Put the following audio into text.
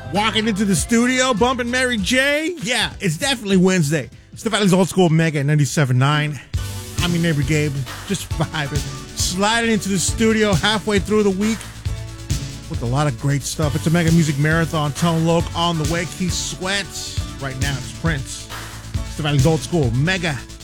Walking into the studio, bumping Mary J. Yeah, it's definitely Wednesday. Stefani's Old School Mega at 97.9. I'm your neighbor Gabe, just vibing. Sliding into the studio halfway through the week with a lot of great stuff. It's a Mega Music Marathon. Tone Loc on the way. Keith Sweat. Right now it's Prince. Stefani's Old School Mega.